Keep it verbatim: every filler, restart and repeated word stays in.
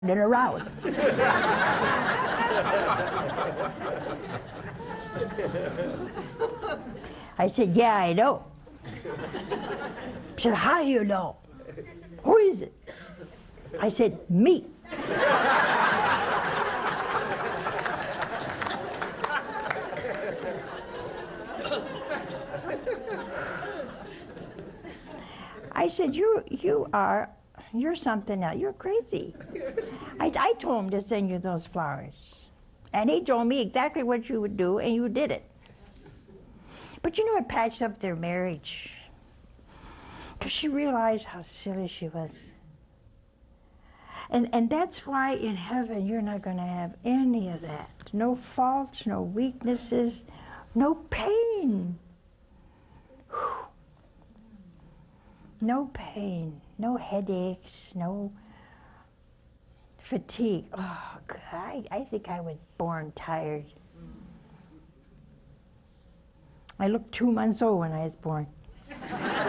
and around. I said, yeah, I know. She said, how do you know? Who is it? I said, me. I said, you you are, you're something else. You're crazy. I, I told him to send you those flowers. And he told me exactly what you would do, and you did it. But you know, it patched up their marriage. Because she realized how silly she was. And, and that's why in heaven you're not going to have any of that. No faults, no weaknesses, no pain. Whew. No pain, no headaches, no fatigue. Oh, God, I, I think I was born tired. I looked two months old when I was born.